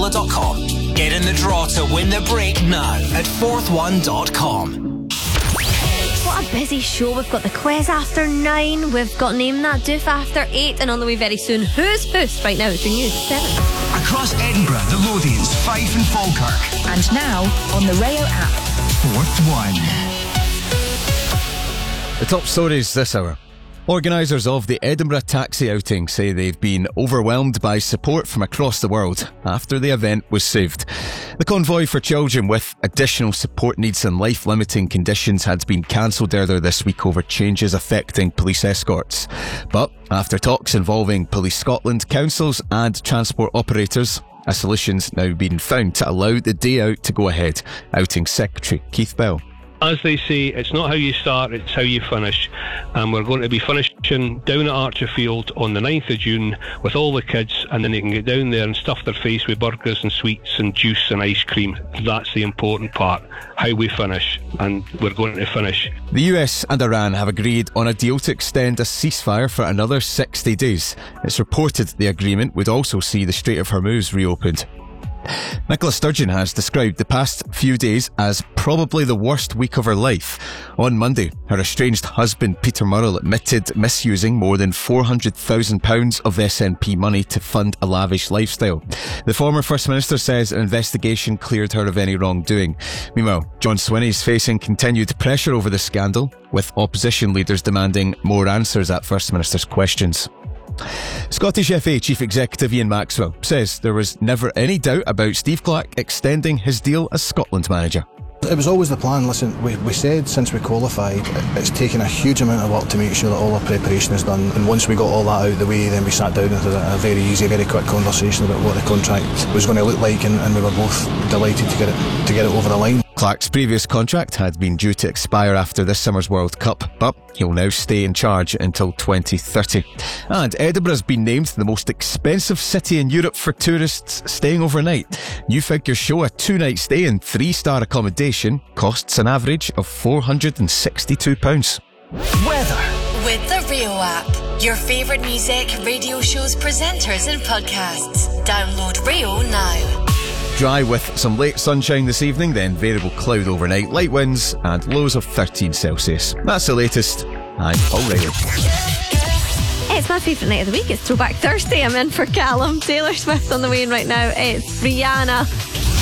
radio.com. Get in the draw to win the break now at fourthone.com. What a busy show. We've got the quiz after 9. We've got Name That Doof after 8. And on the way very soon, Who's Host? Right now it's the news at 7. Across Edinburgh, the Lothians, Fife and Falkirk. And now on the Rayo app. Fourth One. The top stories this hour. Organisers of the Edinburgh Taxi outing say they've been overwhelmed by support from across the world after the event was saved. The convoy for children with additional support needs and life-limiting conditions had been cancelled earlier this week over changes affecting police escorts. But after talks involving Police Scotland, councils and transport operators, a solution's now been found to allow the day out to go ahead. Outing Secretary Keith Bell. As they say, it's not how you start, it's how you finish. And we're going to be finishing down at Archerfield on the 9th of June with all the kids, and then they can get down there and stuff their face with burgers and sweets and juice and ice cream. That's the important part, how we finish, and we're going to finish. The US and Iran have agreed on a deal to extend a ceasefire for another 60 days. It's reported the agreement would also see the Strait of Hormuz reopened. Nicola Sturgeon has described the past few days as probably the worst week of her life. On Monday, her estranged husband Peter Murrell admitted misusing more than £400,000 of SNP money to fund a lavish lifestyle. The former First Minister says an investigation cleared her of any wrongdoing. Meanwhile, John Swinney is facing continued pressure over the scandal, with opposition leaders demanding more answers at First Minister's questions. Scottish FA Chief Executive Ian Maxwell says there was never any doubt about Steve Clarke extending his deal as Scotland manager. It was always the plan. Listen, we said since we qualified, it's taken a huge amount of work to make sure that all our preparation is done, and once we got all that out of the way, then we sat down and had a very easy, very quick conversation about what the contract was going to look like, and we were both delighted to get it over the line. Clarke's previous contract had been due to expire after this summer's World Cup, but he'll now stay in charge until 2030. And Edinburgh's been named the most expensive city in Europe for tourists staying overnight. New figures show a 2-night stay in 3-star accommodation costs an average of £462. Weather. With the Rayo app. Your favourite music, radio shows, presenters and podcasts. Download Rayo now. Dry with some late sunshine this evening, then variable cloud overnight, light winds and lows of 13 Celsius. That's the latest. I'm Paul Rayo. It's my favourite night of the week. It's Throwback Thursday. I'm in for Callum. Taylor Swift on the way in right now. It's Rihanna,